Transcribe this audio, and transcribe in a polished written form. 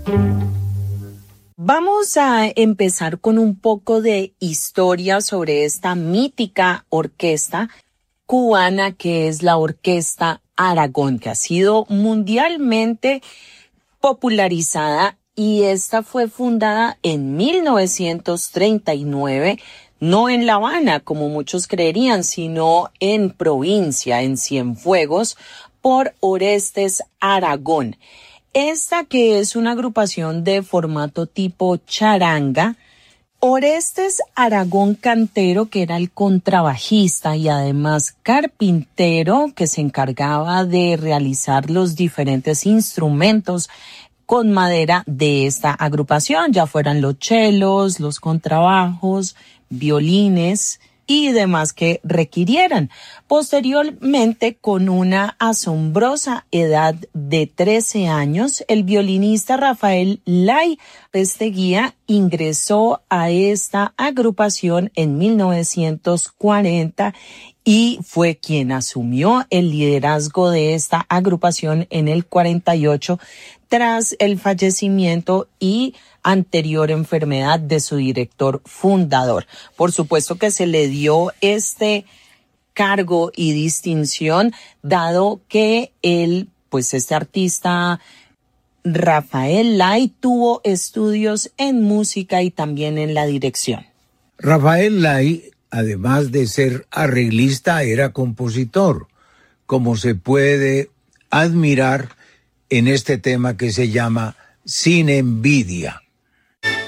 Vamos a empezar con un poco de historia sobre esta mítica orquesta cubana que es la Orquesta Aragón, que ha sido mundialmente popularizada y esta fue fundada en 1939, no en La Habana, como muchos creerían, sino en provincia, en Cienfuegos, por Orestes Aragón. Esta que es una agrupación de formato tipo charanga, Orestes Aragón Cantero, que era el contrabajista y además carpintero que se encargaba de realizar los diferentes instrumentos con madera de esta agrupación, ya fueran los chelos, los contrabajos, violines y demás que requirieran. Posteriormente, con una asombrosa edad de 13 años, el violinista Rafael Lay Pesteguía ingresó a esta agrupación en 1940 y fue quien asumió el liderazgo de esta agrupación en el 48 tras el fallecimiento y anterior enfermedad de su director fundador. Por supuesto que se le dio este cargo y distinción dado que este artista Rafael Lay tuvo estudios en música y también en la dirección. Rafael Lay, además de ser arreglista, era compositor, como se puede admirar en este tema que se llama Sin Envidia.